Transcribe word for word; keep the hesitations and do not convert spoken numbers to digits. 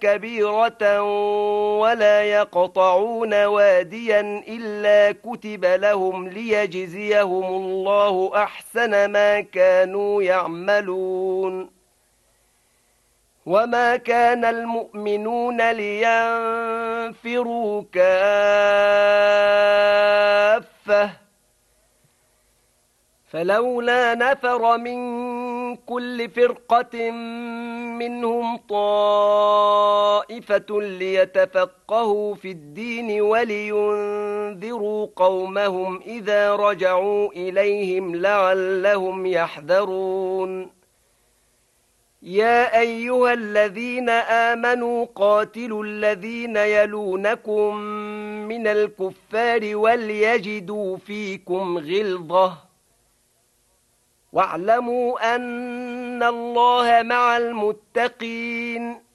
كبيرة ولا يقطعون واديا إلا كتب لهم ليجزيهم الله أحسن ما كانوا يعملون وما كان المؤمنون لينفروا كافة فلولا نفر من كل فرقة منهم طائفة ليتفقهوا في الدين ولينذروا قومهم إذا رجعوا إليهم لعلهم يحذرون يا أيها الذين آمنوا قاتلوا الذين يلونكم من الكفار وليجدوا فيكم غلظة واعلموا أن الله مع المتقين